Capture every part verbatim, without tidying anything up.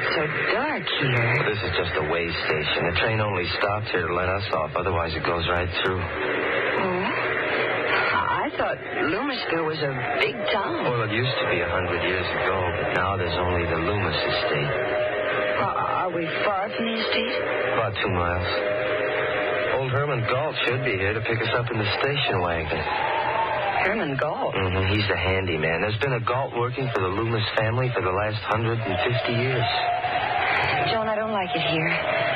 it's so dark here? Well, this is just a way station. The train only stopped here to let us off. Otherwise, it goes right through. Oh? I thought Loomisville was a big town. Well, it used to be a hundred years ago, but now there's only the Loomis estate. Uh, are we far from the estate? About two miles. Old Herman Galt should be here to pick us up in the station wagon. Herman Galt? Mm-hmm. He's the handyman. There's been a Galt working for the Loomis family for the last hundred and fifty years. John, I don't like it here.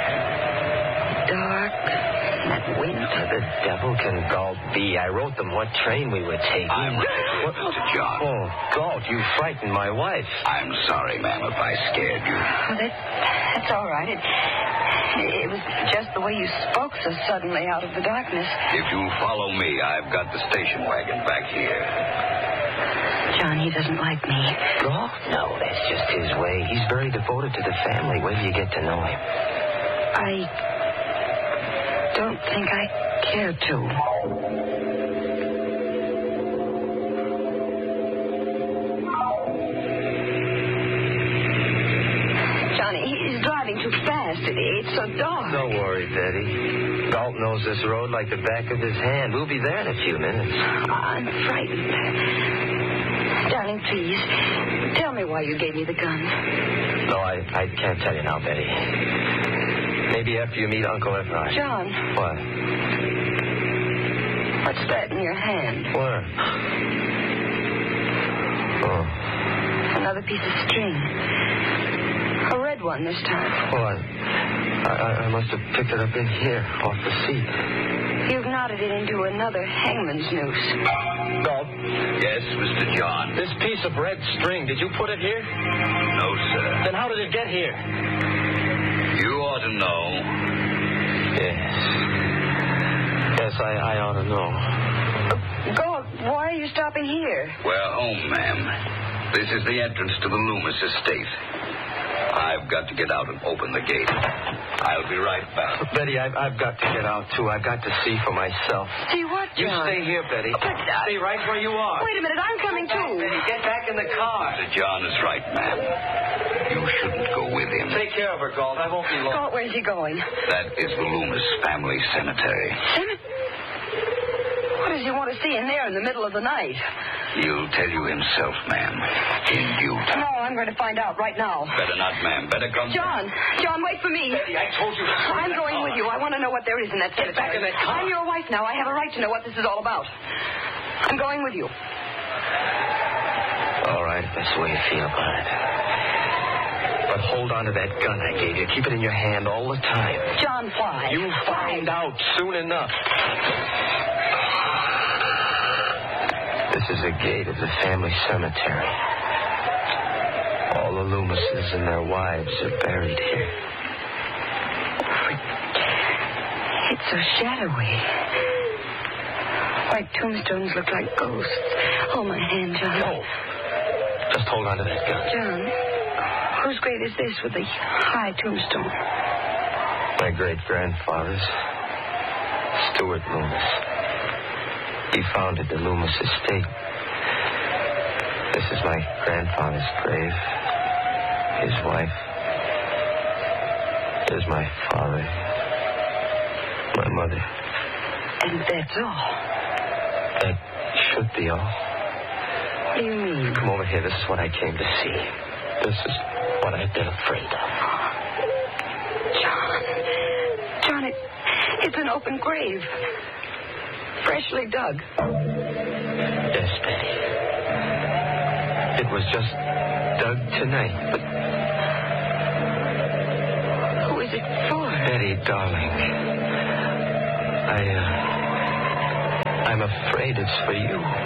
Dark. That wind. The devil can Galt be? I wrote them what train we were taking. I'm ready, what? Mister John. Oh, Galt, you frightened my wife. I'm sorry, ma'am, if I scared you. Oh, that, that's all right. It, it was just the way you spoke so suddenly out of the darkness. If you'll follow me, I've got the station wagon back here. John, he doesn't like me. Galt? No, that's just his way. He's very devoted to the family. Wait till you get to know him. I don't think I care to. Johnny, he's driving too fast. It's so dark. Don't worry, Betty. Galt knows this road like the back of his hand. We'll be there in a few minutes. I'm frightened. Darling, please, tell me why you gave me the gun. No, I, I can't tell you now, Betty. Maybe after you meet Uncle Efraim. John. What? What's that in your hand? Where? Oh. Another piece of string. A red one this time. What? I, I, I must have picked it up in here, off the seat. You've knotted it into another hangman's noose. Galt? Yes, Mister John. This piece of red string, did you put it here? No, sir. Then how did it get here? You ought to know. Yes. Yes, I, I ought to know. Galt, why are you stopping here? We're home, ma'am. This is the entrance to the Loomis estate. I've got to get out and open the gate. I'll be right back. Betty, I've, I've got to get out, too. I've got to see for myself. See what, John? You stay here, Betty. But, uh, stay right where you are. Wait a minute, I'm coming, too. Betty, get back in the car. Mister John is right, ma'am. You shouldn't go with him. Take care of her, Galt. I won't be long. Galt, where's he going? That is the Loomis family cemetery. Cemetery? What does he want to see in there in the middle of the night? He'll tell you himself, ma'am. In due time. No, I'm going to find out right now. Better not, ma'am. Better come. John, John, wait for me. Betty, I told you. I'm going with you. I want to know what there is in that cemetery. Get back in that car. I'm your wife now. I have a right to know what this is all about. I'm going with you. All right, if that's the way you feel about it. But hold on to that gun I gave you. Keep it in your hand all the time. John, why? You'll find out soon enough. This is the gate of the family cemetery. All the Loomises and their wives are buried here. It's so shadowy. White tombstones look like ghosts. Hold my hand, John. No. Just hold on to that gun. John, whose grave is this with the high tombstone? My great-grandfather's. Stuart Loomis. He founded the Loomis estate. This is my grandfather's grave. His wife. There's my father. My mother. And that's all. That should be all. What do you mean? Come over here. This is what I came to see. This is what I've been afraid of. John. John, it, it's an open grave. Freshly dug. Yes, Betty. It was just dug tonight, but... Who is it for? Betty, darling. I, uh... I'm afraid it's for you.